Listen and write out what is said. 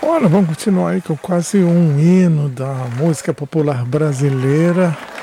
Olha, vamos continuar aí com quase um hino da música popular brasileira.